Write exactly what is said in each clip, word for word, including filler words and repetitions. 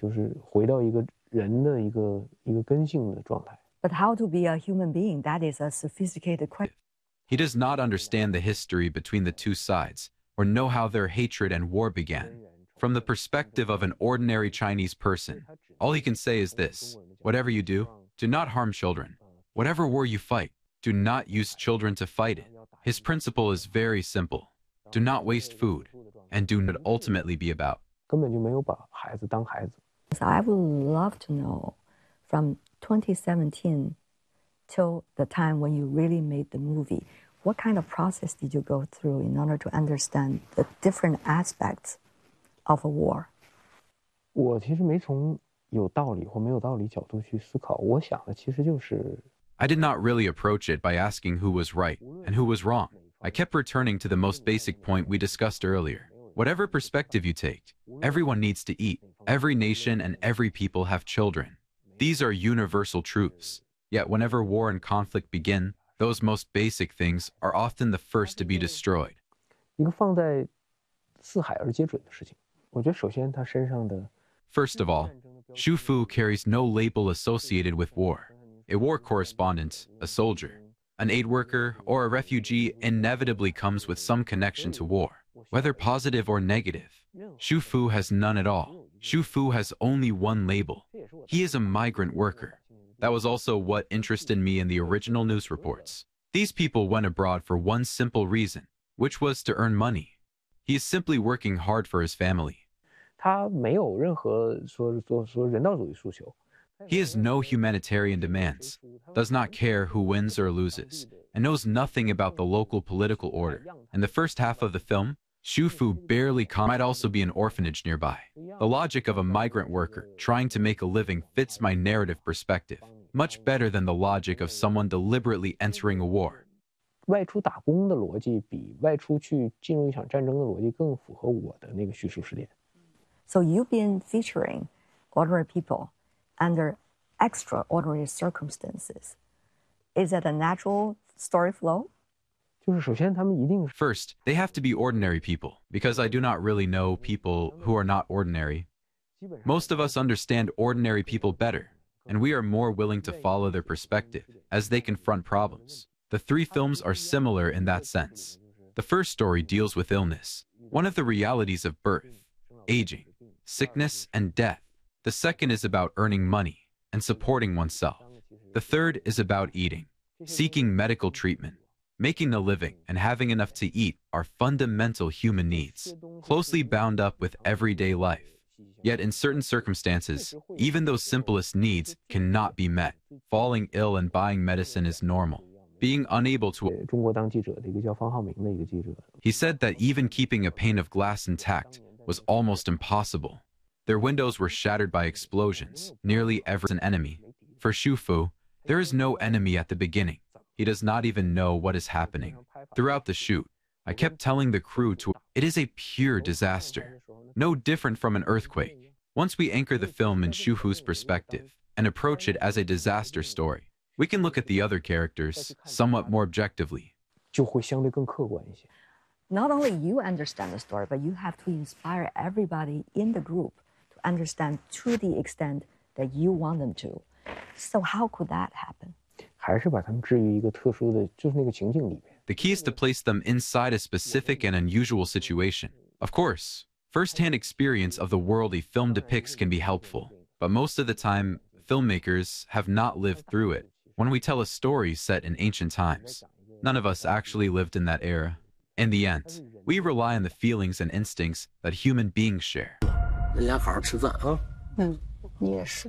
就是回到一个人的一个一个根性的状态。 But how to be a human being? That is a sophisticated question. He does not understand the history between the two sides or know how their hatred and war began. From the perspective of an ordinary Chinese person, all he can say is this: whatever you do, do not harm children. Whatever war you fight, do not use children to fight it. His principle is very simple. Do not waste food, and do not ultimately be about. 根本就没有把孩子当孩子。 So I would love to know, from twenty seventeen till the time when you really made the movie, what kind of process did you go through in order to understand the different aspects of a war? 我其实没从有道理或没有道理角度去思考，我想的其实就是。 I did not really approach it by asking who was right and who was wrong. I kept returning to the most basic point we discussed earlier. Whatever perspective you take, everyone needs to eat. Every nation and every people have children. These are universal truths. Yet whenever war and conflict begin, those most basic things are often the first to be destroyed. 一个放在四海而皆准的事情，我觉得首先他身上的。 First of all, Xu Fu carries no label associated with war. A war correspondent, a soldier, an aid worker, or a refugee inevitably comes with some connection to war, whether positive or negative. Xu Fu has none at all. Xu Fu has only one label. He is a migrant worker. That was also what interested me in the original news reports. These people went abroad for one simple reason, which was to earn money. He is simply working hard for his family. 他没有任何说说说人道主义诉求。 He has no humanitarian demands, does not care who wins or loses, and knows nothing about the local political order. In the first half of the film, Xu Fu barely com- might also be an orphanage nearby. The logic of a migrant worker trying to make a living fits my narrative perspective, much better than the logic of someone deliberately entering a war. 外出打工的逻辑比外出去进入一场战争的逻辑更符合我的那个叙述视点。 So you've been featuring ordinary people under extraordinary circumstances. Is it a natural story flow? 就是首先他们一定是 First, they have to be ordinary people, because I do not really know people who are not ordinary. Most of us understand ordinary people better, and we are more willing to follow their perspective as they confront problems. The three films are similar in that sense. The first story deals with illness, one of the realities of birth, aging, sickness, and death. The second is about earning money and supporting oneself. The third is about eating, seeking medical treatment. Making a living and having enough to eat are fundamental human needs, closely bound up with everyday life. Yet in certain circumstances, even those simplest needs cannot be met. Falling ill and buying medicine is normal. Being unable to... 中国当记者的一个叫方浩明的一个记者。 He said that even keeping a pane of glass intact was almost impossible. Their windows were shattered by explosions, nearly every an enemy. For Xu Fu, there is no enemy at the beginning. He does not even know what is happening. Throughout the shoot, I kept telling the crew to, it is a pure disaster, no different from an earthquake. Once we anchor the film in Xu Fu's perspective and approach it as a disaster story, we can look at the other characters somewhat more objectively. 就会相对更客观一些。 Not only you understand the story, but you have to inspire everybody in the group to understand to the extent that you want them to. So how could that happen? 还是把他们置于一个特殊的，就是那个情境里面。 The key is to place them inside a specific and unusual situation. Of course, first-hand experience of the world a film depicts can be helpful, but most of the time, filmmakers have not lived through it. When we tell a story set in ancient times, none of us actually lived in that era. In the end, we rely on the feelings and instincts that human beings share. 人俩好好吃饭啊。 嗯，你也是。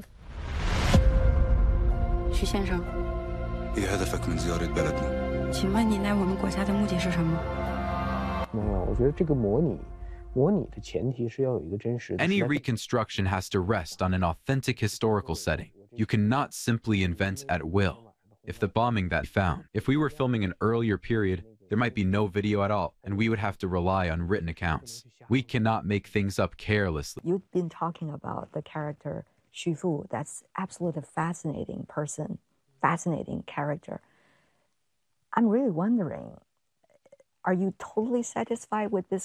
徐先生， ايه هدفك من زيارة بلدنا؟ 请问你来我们国家的目的是什么？ 没有，我觉得这个模拟，模拟的前提是要有一个真实的。 Any reconstruction has to rest on an authentic historical setting. You cannot simply invent at will. If the bombing that found, if we were filming an earlier period, there might be no video at all, and we would have to rely on written accounts. We cannot make things up carelessly. You've been talking about the character Xu Fu. That's absolutely fascinating person, fascinating character. I'm really wondering, are you totally satisfied with this